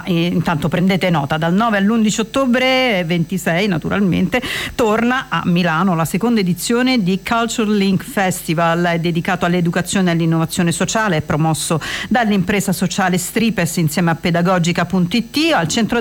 intanto prendete nota, dal 9 all'11 ottobre 26 naturalmente torna a Milano la seconda edizione di Culture Link Festival, è dedicato all'educazione e all'innovazione sociale, è promosso dall'impresa sociale Stripes insieme a Pedagogica.it. Al centro